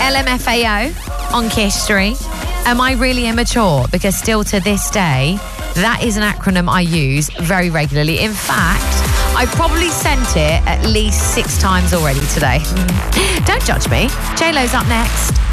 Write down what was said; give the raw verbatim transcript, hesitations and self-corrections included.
L M F A O on History. Am I really immature? Because still to this day, that is an acronym I use very regularly. In fact, I've probably sent it at least six times already today. Don't judge me. J-Lo's up next.